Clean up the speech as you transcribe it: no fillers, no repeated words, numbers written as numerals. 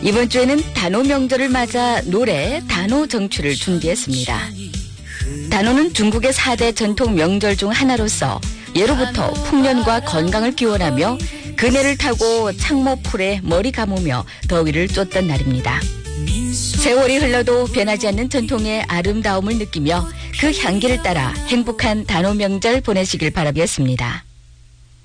이번 주에는 단오 명절을 맞아 노래 단오 정취를 준비했습니다. 단오는 중국의 4대 전통 명절 중 하나로서 예로부터 풍년과 건강을 기원하며 그네를 타고 창모풀에 머리 감으며 더위를 쫓던 날입니다. 세월이 흘러도 변하지 않는 전통의 아름다움을 느끼며 그 향기를 따라 행복한 단오 명절 보내시길 바라겠습니다.